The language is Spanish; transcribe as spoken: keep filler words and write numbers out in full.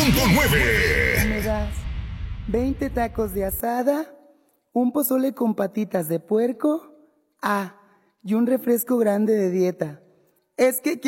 punto nueve. Me das veinte tacos de asada, un pozole con patitas de puerco, ah, y un refresco grande de dieta. Es que